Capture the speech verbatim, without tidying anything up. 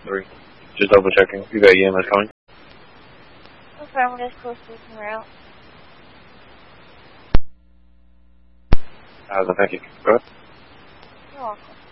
three. Just double checking. You got E M S coming? Affirmative, close to route. Uh, thank you. Go ahead. You're welcome.